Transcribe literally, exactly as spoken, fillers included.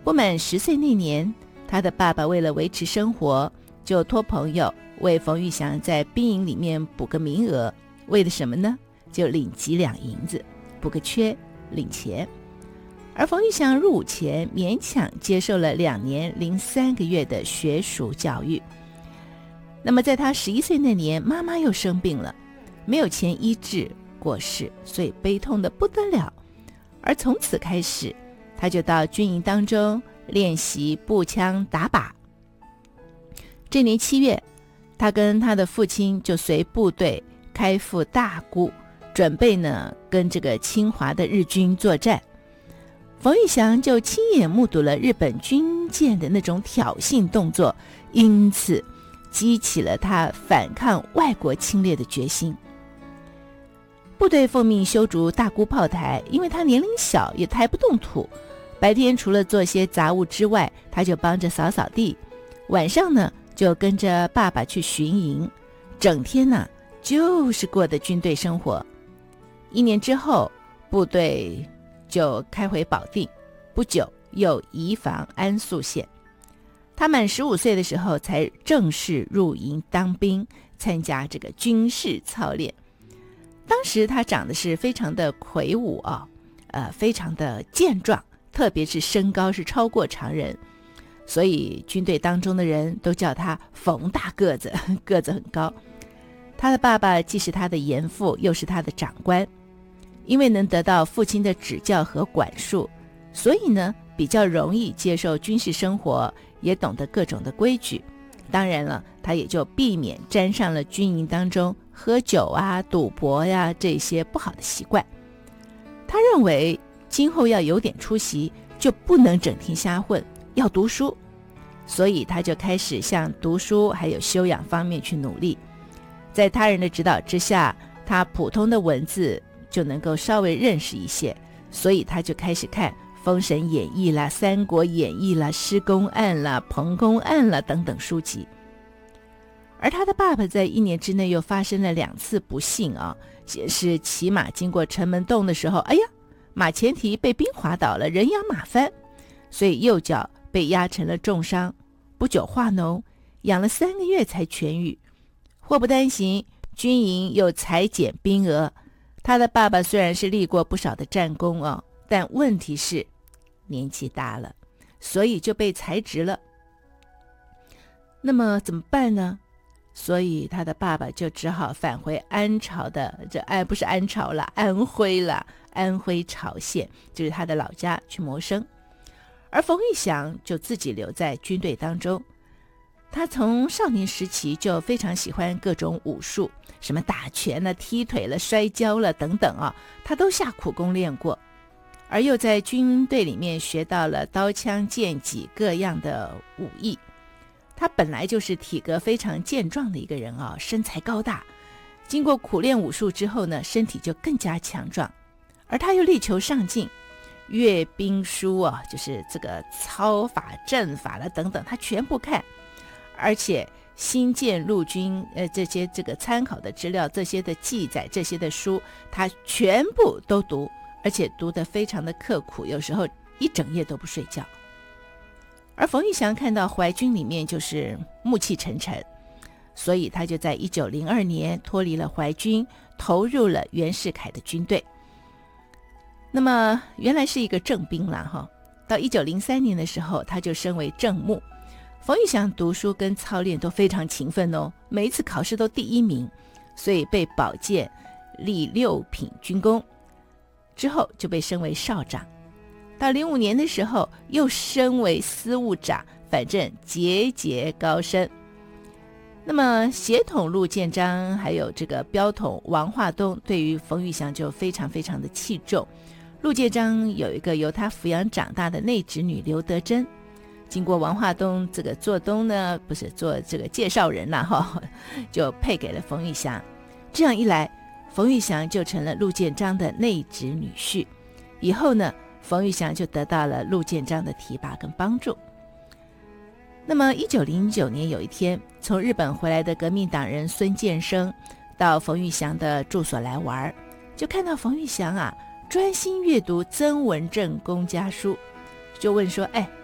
不满十岁那年，他的爸爸为了维持生活，就托朋友为冯玉祥在兵营里面补个名额，为了什么呢？就领几两银子，补个缺，领钱。而冯玉祥入伍前勉强接受了两年零三个月的学术教育。那么在他十一岁那年，妈妈又生病了，没有钱医治，过世，所以悲痛得不得了。而从此开始，他就到军营当中练习步枪打靶。这年七月，他跟他的父亲就随部队开赴大沽，准备呢跟这个侵华的日军作战。冯玉祥就亲眼目睹了日本军舰的那种挑衅动作，因此激起了他反抗外国侵略的决心。部队奉命修筑大沽炮台，因为他年龄小，也抬不动土，白天除了做些杂物之外，他就帮着扫扫地，晚上呢就跟着爸爸去巡营，整天呢就是过的军队生活。一年之后，部队就开回保定，不久又移防安宿县。他满十五岁的时候才正式入营当兵，参加这个军事操练。当时他长得是非常的魁梧啊、哦，呃，非常的健壮，特别是身高是超过常人，所以军队当中的人都叫他冯大个子，个子很高。他的爸爸既是他的严父，又是他的长官，因为能得到父亲的指教和管束，所以呢比较容易接受军事生活，也懂得各种的规矩。当然了，他也就避免沾上了军营当中喝酒啊、赌博呀、啊、这些不好的习惯。他认为今后要有点出息，就不能整天瞎混，要读书，所以他就开始向读书还有修养方面去努力。在他人的指导之下，他普通的文字就能够稍微认识一些，所以他就开始看《封神演义》啦、《三国演义》啦、《施公案》啦、《彭公案》啦等等书籍。而他的爸爸在一年之内又发生了两次不幸啊，也是骑马经过城门洞的时候，哎呀，马前蹄被冰滑倒了，人仰马翻，所以右脚被压成了重伤，不久化脓，养了三个月才痊愈。祸不单行，军营又裁减兵额。他的爸爸虽然是立过不少的战功啊，但问题是年纪大了，所以就被裁职了。那么怎么办呢？所以他的爸爸就只好返回安朝的，这哎不是安朝了，安徽了，安徽巢县，就是他的老家去谋生。而冯玉祥就自己留在军队当中。他从少年时期就非常喜欢各种武术，什么打拳了、踢腿了、摔跤了等等啊，他都下苦功练过。而又在军队里面学到了刀枪剑戟各样的武艺。他本来就是体格非常健壮的一个人啊，身材高大，经过苦练武术之后呢，身体就更加强壮。而他又力求上进，阅兵书啊，就是这个操法阵法了等等，他全部看。而且新建陆军呃这些这个参考的资料，这些的记载，这些的书他全部都读，而且读得非常的刻苦，有时候一整夜都不睡觉。而冯玉祥看到淮军里面就是暮气沉沉，所以他就在一九零二年脱离了淮军，投入了袁世凯的军队。那么原来是一个正兵啦哈，到一九零三年的时候，他就升为正牧。冯玉祥读书跟操练都非常勤奋哦，每一次考试都第一名，所以被保荐立六品军功，之后就被升为少长。到零五年的时候又升为司务长，反正节节高升。那么协统陆建章还有这个标统王化东对于冯玉祥就非常非常的器重。陆建章有一个由他抚养长大的内侄女刘德珍，经过王化东这个做东呢，不是做这个介绍人啦哈，就配给了冯玉祥。这样一来，冯玉祥就成了陆建章的内侄女婿。以后呢，冯玉祥就得到了陆建章的提拔跟帮助。那么一九零九年有一天，从日本回来的革命党人孙建生到冯玉祥的住所来玩，就看到冯玉祥啊专心阅读曾文正公家书，就问说，哎